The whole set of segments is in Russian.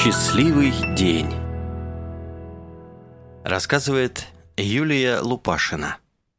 Счастливый день. Рассказывает Юлия Лупашина.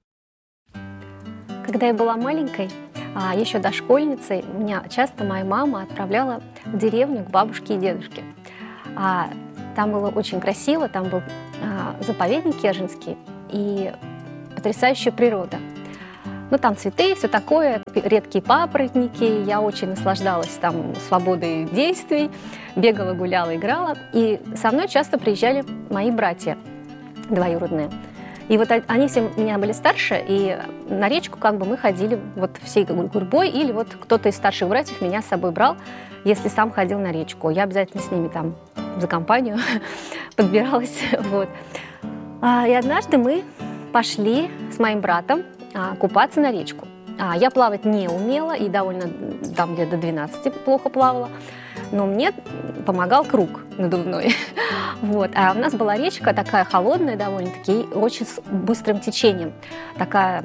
Когда я была маленькой, еще дошкольницей, меня часто моя мама отправляла в деревню к бабушке и дедушке. Там было очень красиво, там был заповедник Кежинский и потрясающая природа. Ну, там цветы, все такое, редкие папоротники. Я очень наслаждалась там свободой действий, бегала, гуляла, играла. И со мной часто приезжали мои братья двоюродные. И вот они все меня были старше, и на речку как бы мы ходили вот всей гурьбой, или вот кто-то из старших братьев меня с собой брал, если сам ходил на речку. Я обязательно с ними там за компанию подбиралась. Вот. И однажды мы пошли с моим братом купаться на речку. Я плавать не умела и довольно там где-то до 12 плохо плавала, но мне помогал круг надувной. Вот. А у нас была речка такая холодная довольно-таки, очень с быстрым течением, такая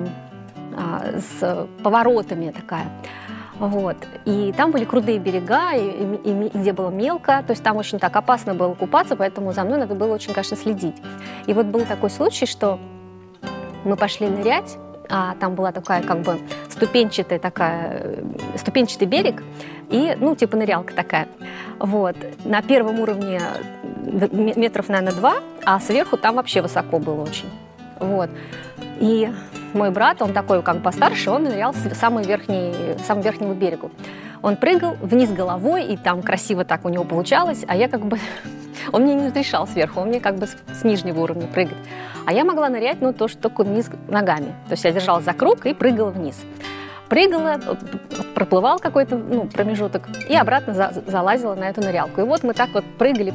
с поворотами такая. Вот. И там были крутые берега, и где было мелко, то есть там очень так опасно было купаться, поэтому за мной надо было очень, конечно, следить. И вот был такой случай, что мы пошли нырять, а там была такая как бы ступенчатый берег, и, ну, типа нырялка такая. Вот. На первом уровне метров, наверное, 2, а сверху там вообще высоко было очень. Вот. И мой брат, он такой как бы постарше, он нырял с самого верхнего берега. Он прыгал вниз головой, и там красиво так у него получалось, а я как бы... Он мне не разрешал сверху, он мне как бы с нижнего уровня прыгать. А я могла нырять, ну, только вниз ногами. То есть я держалась за круг и прыгала вниз. Прыгала, проплывал какой-то промежуток и обратно залазила на эту нырялку. И вот мы так вот прыгали.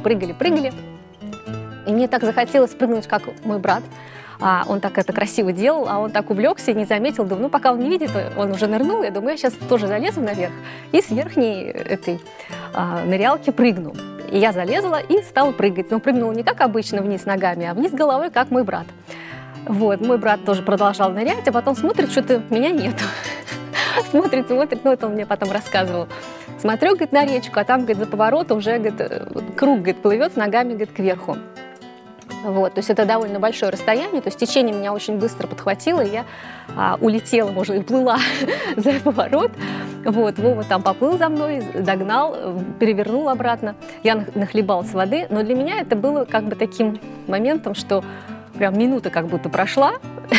И мне так захотелось прыгнуть, как мой брат. Он так это красиво делал, а он так увлекся и не заметил. Думаю, пока он не видит, он уже нырнул. Я думаю, я сейчас тоже залезу наверх и с верхней этой нырялки прыгну. И я залезла и стала прыгать. Но прыгнула не как обычно вниз ногами, а вниз головой, как мой брат. Вот, мой брат тоже продолжал нырять, а потом смотрит, что-то меня нету. Смотрит, ну это он мне потом рассказывал. Смотрю, говорит, на речку, а там, говорит, за поворотом уже, говорит, круг, говорит, плывет с ногами, говорит, кверху. Вот, то есть это довольно большое расстояние, то есть течение меня очень быстро подхватило, и я улетела, может, и плыла за поворот. Вот, Вова там поплыл за мной, догнал, перевернул обратно. Я нахлебалась воды, но для меня это было как бы таким моментом, что прям минута как будто прошла.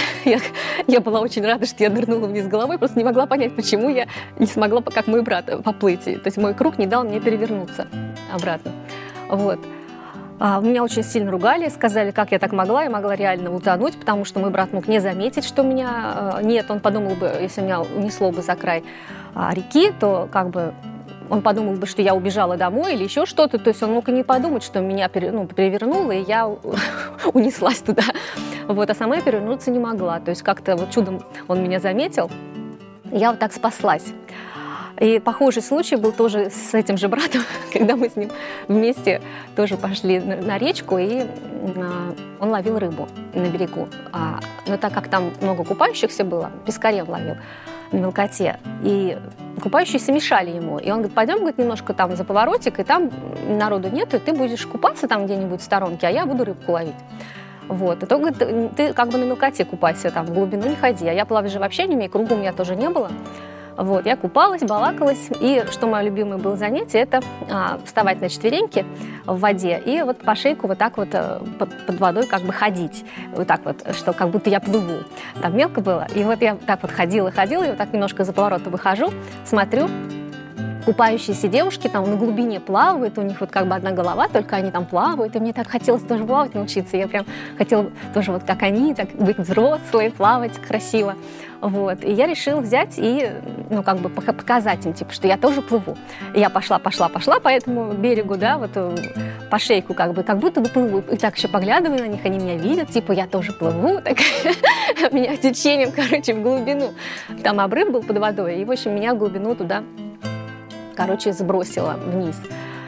Я была очень рада, что я нырнула вниз головой, просто не могла понять, почему я не смогла, как мой брат, поплыть. То есть мой круг не дал мне перевернуться обратно. Вот. Меня очень сильно ругали, сказали, как я так могла. Я могла реально утонуть, потому что мой брат мог не заметить, что меня нет. Он подумал бы, если меня унесло бы за край реки, то как бы он подумал бы, что я убежала домой или еще что-то. То есть он мог и не подумать, что меня перевернуло, и я унеслась туда. Вот, а сама я перевернуться не могла. То есть как-то вот чудом он меня заметил, и я вот так спаслась. И похожий случай был тоже с этим же братом, когда мы с ним вместе тоже пошли на речку, и он ловил рыбу на берегу. Но так как там много купающихся было, пескарем ловил на мелкоте, и купающиеся мешали ему. И он говорит, пойдем, говорит, немножко там за поворотик, и там народу нету, и ты будешь купаться там где-нибудь в сторонке, а я буду рыбку ловить. Вот. И то, говорит, ты как бы на мелкоте купайся, там, в глубину не ходи. А я плавать же вообще не умею, круга у меня тоже не было. Вот, я купалась, балакалась, и что мое любимое было занятие, это вставать на четвереньки в воде и вот по шейку вот так вот под водой как бы ходить, вот так вот, что как будто я плыву. Там мелко было, и вот я так вот ходила, и вот так немножко за поворота выхожу, смотрю, купающиеся девушки там на глубине плавают, у них вот как бы одна голова, только они там плавают, и мне так хотелось тоже плавать научиться, я прям хотела тоже вот как они, так быть взрослой, плавать красиво. Вот. И я решила взять и, как бы показать им, типа, что я тоже плыву. И я пошла по этому берегу, да, вот по шейку как будто бы плыву. И так еще поглядываю на них, они меня видят, типа, я тоже плыву, так меня течением, в глубину. Там обрыв был под водой, и, в общем, меня в глубину туда, сбросило вниз.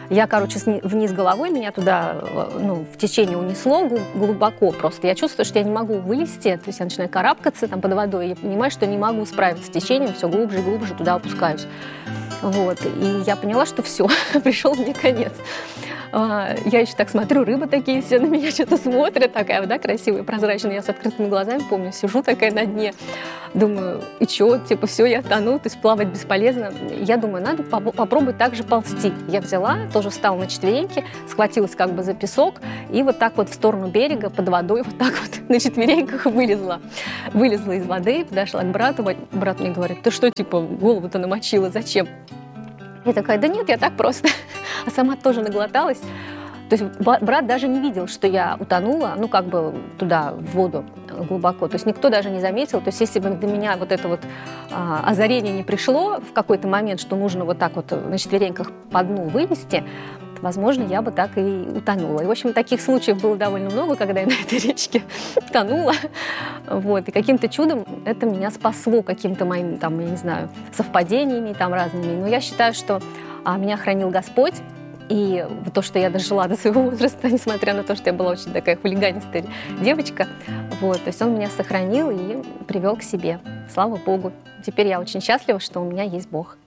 Я, короче, вниз головой, меня туда, в течение унесло глубоко просто. Я чувствую, что я не могу вылезти, то есть я начинаю карабкаться там под водой, и я понимаю, что не могу справиться с течением, все глубже и глубже туда опускаюсь. Вот. И я поняла, что все, пришел мне конец. Я еще так смотрю, рыбы такие все на меня что-то смотрят, такая вода красивая, прозрачная. Я с открытыми глазами, помню, сижу такая на дне, думаю, и что, типа, все, я тону, то есть плавать бесполезно. Я думаю, надо попробовать так же ползти. Я взяла, тоже встала на четвереньки, схватилась как бы за песок и вот так вот в сторону берега под водой вот так вот на четвереньках вылезла. Вылезла из воды, подошла к брату. Брат мне говорит, ты что, типа, голову-то намочила, зачем? Я такая, да нет, я так просто. А сама тоже наглоталась. То есть брат даже не видел, что я утонула, туда, в воду глубоко. То есть никто даже не заметил. То есть если бы до меня вот это вот озарение не пришло в какой-то момент, что нужно вот так вот на четвереньках по дну вылезти, то, возможно, я бы так и утонула. И, в общем, таких случаев было довольно много, когда я на этой речке тонула. Вот. И каким-то чудом это меня спасло, каким-то моим, я не знаю, совпадениями разными. Но я считаю, что меня хранил Господь. И то, что я дожила до своего возраста, несмотря на то, что я была очень такая хулиганистая девочка, то есть он меня сохранил и привел к себе. Слава Богу. Теперь я очень счастлива, что у меня есть Бог.